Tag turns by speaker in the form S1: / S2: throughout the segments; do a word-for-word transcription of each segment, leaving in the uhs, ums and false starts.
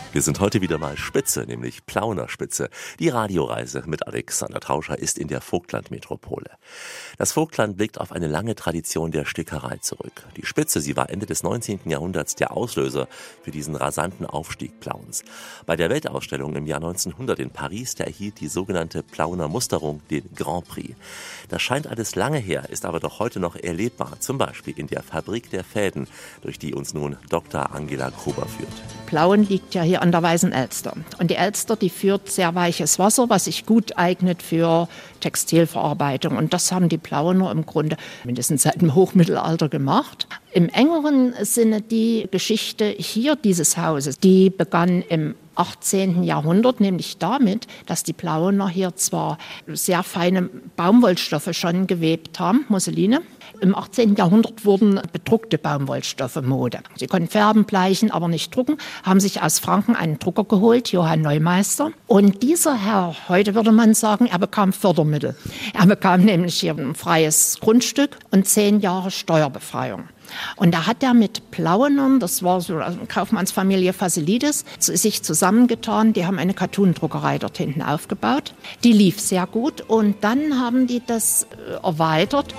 S1: Wir sind heute wieder mal Spitze, nämlich Plauener Spitze. Die Radioreise mit Alexander Tauscher ist in der Vogtland-Metropole. Das Vogtland blickt auf eine lange Tradition der Stickerei zurück. Die Spitze, sie war Ende des neunzehnten Jahrhunderts der Auslöser für diesen rasanten Aufstieg Plauens. Bei der Weltausstellung im Jahr neunzehnhundert in Paris, da erhielt die sogenannte Plauener Musterung den Grand Prix. Das scheint alles lange her, ist aber doch heute noch erlebbar, zum Beispiel in der Fabrik der Fäden, durch die uns nun Doktor Angela Gruber führt.
S2: Plauen liegt ja hier an der Weißen Elster. Und die Elster, die führt sehr weiches Wasser, was sich gut eignet für Textilverarbeitung. Und das haben die Plauener im Grunde mindestens seit dem Hochmittelalter gemacht. Im engeren Sinne die Geschichte hier dieses Hauses, die begann im achtzehnten Jahrhundert, nämlich damit, dass die Plauener hier zwar sehr feine Baumwollstoffe schon gewebt haben, Musseline. Im achtzehnten Jahrhundert wurden bedruckte Baumwollstoffe Mode. Sie konnten färben, bleichen, aber nicht drucken, haben sich aus Franken einen Drucker geholt, Johann Neumeister. Und dieser Herr, heute würde man sagen, er bekam Fördermittel. Er bekam nämlich hier ein freies Grundstück und zehn Jahre Steuerbefreiung. Und da hat er mit Plauenern, das war so eine Kaufmannsfamilie Fasilides, sich zusammengetan. Die haben eine Cartoon-Druckerei dort hinten aufgebaut. Die lief sehr gut und dann haben die das erweitert.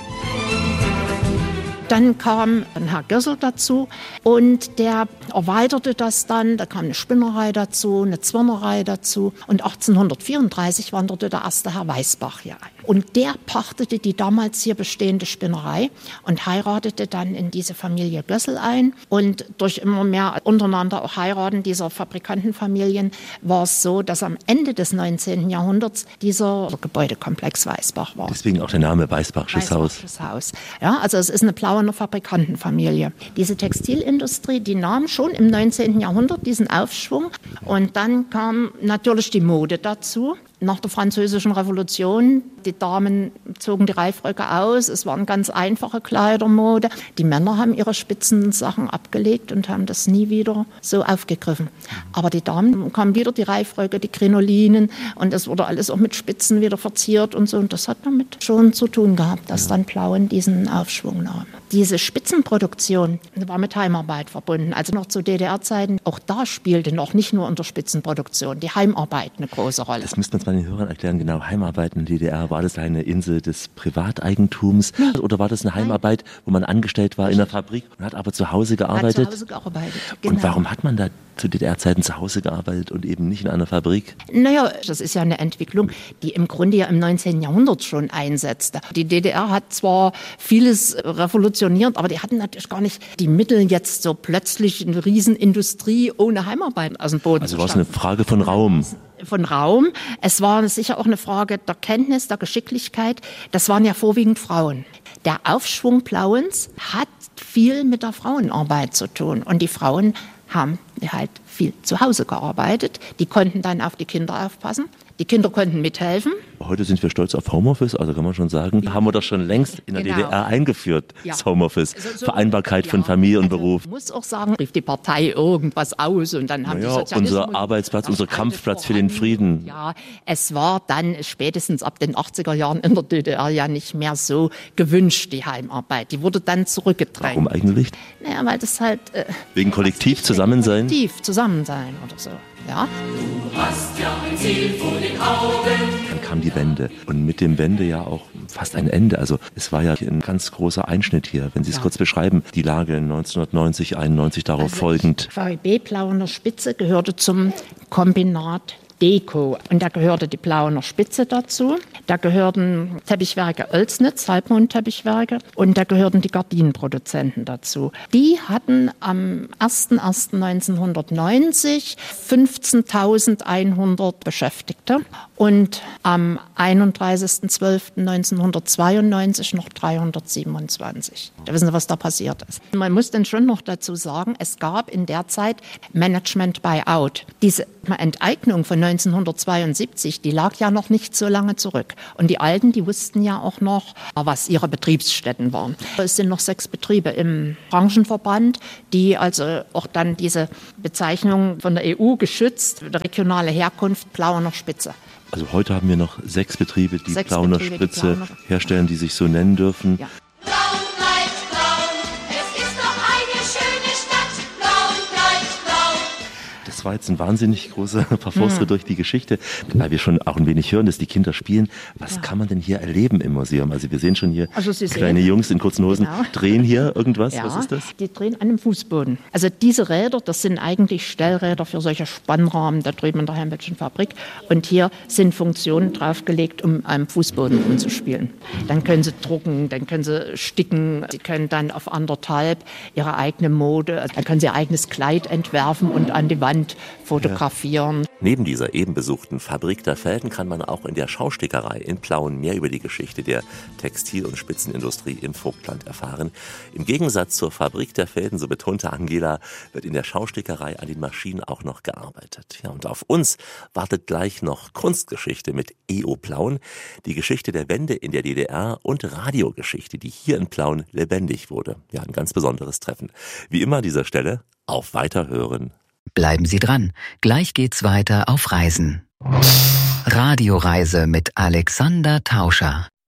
S2: Dann kam ein Herr Gössel dazu und der erweiterte das dann. Da kam eine Spinnerei dazu, eine Zwirnerei dazu. Und achtzehnhundertvierunddreißig wanderte der erste Herr Weißbach hier ein. Und der pachtete die damals hier bestehende Spinnerei und heiratete dann in diese Familie Gössel ein. Und durch immer mehr untereinander auch Heiraten dieser Fabrikantenfamilien war es so, dass am Ende des neunzehnten Jahrhunderts dieser Gebäudekomplex Weißbach war.
S1: Deswegen auch der Name Weißbachsches Haus.
S2: Weißbachsches Haus. Ja, also es ist eine Plauener Fabrikantenfamilie. Diese Textilindustrie, die nahm schon im neunzehnten Jahrhundert diesen Aufschwung und dann kam natürlich die Mode dazu. Nach der Französischen Revolution, die Damen zogen die Reifröcke aus, es waren ganz einfache Kleidermode. Die Männer haben ihre Spitzensachen abgelegt und haben das nie wieder so aufgegriffen. Aber die Damen kamen wieder, die Reifröcke, die Krinolinen und es wurde alles auch mit Spitzen wieder verziert und so. Und das hat damit schon zu tun gehabt, dass dann Plauen diesen Aufschwung nahm. Diese Spitzenproduktion war mit Heimarbeit verbunden, also noch zu D D R-Zeiten. Auch da spielte noch nicht nur unter Spitzenproduktion die Heimarbeit eine große Rolle.
S1: Das müsste man zwar den Hörern erklären, genau, Heimarbeit in der D D R, war das eine Insel des Privateigentums nee. oder war das eine Heimarbeit, wo man angestellt war in der Fabrik und hat aber zu Hause gearbeitet?
S2: Hat zu Hause gearbeitet, genau.
S1: Und warum hat man da zu D D R-Zeiten zu Hause gearbeitet und eben nicht in einer Fabrik?
S2: Naja, das ist ja eine Entwicklung, die im Grunde ja im neunzehnten Jahrhundert schon einsetzte. Die D D R hat zwar vieles revolutioniert, aber die hatten natürlich gar nicht die Mittel, jetzt so plötzlich eine Riesenindustrie ohne Heimarbeit aus dem Boden
S1: also
S2: zu
S1: war es eine Frage von Raum?
S2: Von Raum. Es war sicher auch eine Frage der Kenntnis, der Geschicklichkeit. Das waren ja vorwiegend Frauen. Der Aufschwung Plauens hat viel mit der Frauenarbeit zu tun. Und die Frauen haben halt viel zu Hause gearbeitet. Die konnten dann auf die Kinder aufpassen. Die Kinder konnten mithelfen.
S1: Heute sind wir stolz auf Homeoffice, also kann man schon sagen, ja. haben wir das schon längst in der genau. D D R eingeführt, ja. das Homeoffice, so, so, Vereinbarkeit ja. von Familie und also, Beruf.
S2: Ich muss auch sagen, rief die Partei irgendwas aus und dann haben
S1: naja,
S2: die Sozialismus...
S1: unser Arbeitsplatz, unser Kampfplatz für den Frieden.
S2: Ja, es war dann spätestens ab den achtziger Jahren in der D D R ja nicht mehr so gewünscht, die Heimarbeit. Die wurde dann zurückgedrängt.
S1: Warum eigentlich?
S2: Naja, weil das halt... Äh,
S1: wegen kollektiv Zusammensein?
S2: Kollektiv Zusammensein oder so. Ja.
S3: Du hast ja ein Ziel vor den Augen.
S1: Dann kam die Wende und mit dem Wende ja auch fast ein Ende. Also es war ja ein ganz großer Einschnitt hier. Wenn Sie es ja. kurz beschreiben, die Lage neunzehnhundertneunzig, einundneunzig darauf also folgend.
S2: V E B Plauener Spitze gehörte zum Kombinat Deko. Und da gehörte die Plauener Spitze dazu. Da gehörten Teppichwerke Oelsnitz, Halbmondteppichwerke. Und da gehörten die Gardinenproduzenten dazu. Die hatten am erster erster neunzehnhundertneunzig fünfzehntausendeinhundert Beschäftigte und am einunddreißigster zwölfter neunzehnhundertzweiundneunzig noch dreihundertsiebenundzwanzig. Da wissen Sie, was da passiert ist. Man muss dann schon noch dazu sagen, es gab in der Zeit Management Buyout. Diese Enteignung von neunzehnhundertzweiundsiebzig, die lag ja noch nicht so lange zurück. Und die Alten, die wussten ja auch noch, was ihre Betriebsstätten waren. Es sind noch sechs Betriebe im Branchenverband, die also auch dann diese Bezeichnung von der E U geschützt, der regionale Herkunft, Plauener Spitze.
S1: Also heute haben wir noch sechs Betriebe, die
S2: sechs
S1: Plauener
S2: Betriebe,
S1: Spitze
S2: die Plauener
S1: herstellen, die sich so nennen dürfen.
S2: Ja.
S3: Plauen bleibt Plauen, es ist doch eine schöne Stadt. Plauen bleibt Plauen.
S1: Das Das war jetzt ein wahnsinnig großer Parforce mhm. durch die Geschichte. Weil wir schon auch ein wenig hören, dass die Kinder spielen. Was ja. kann man denn hier erleben im Museum? Also wir sehen schon hier also kleine sehen, Jungs in kurzen Hosen genau. drehen hier irgendwas.
S2: Ja,
S1: was ist das?
S2: Die drehen an dem Fußboden. Also diese Räder, das sind eigentlich Stellräder für solche Spannrahmen da drüben in der Heimbildschen Fabrik. Und hier sind Funktionen draufgelegt, um am Fußboden umzuspielen. Dann können sie drucken, dann können sie sticken, sie können dann auf anderthalb ihre eigene Mode, dann können sie ihr eigenes Kleid entwerfen und an die Wand fotografieren.
S1: Ja. Neben dieser eben besuchten Fabrik der Felden kann man auch in der Schaustickerei in Plauen mehr über die Geschichte der Textil- und Spitzenindustrie im Vogtland erfahren. Im Gegensatz zur Fabrik der Felden, so betonte Angela, wird in der Schaustickerei an den Maschinen auch noch gearbeitet. Ja, und auf uns wartet gleich noch Kunstgeschichte mit E O Plauen, die Geschichte der Wende in der D D R und Radiogeschichte, die hier in Plauen lebendig wurde. Ja, ein ganz besonderes Treffen. Wie immer an dieser Stelle, auf Weiterhören.
S4: Bleiben Sie dran, gleich geht's weiter auf Reisen. Radioreise mit Alexander Tauscher.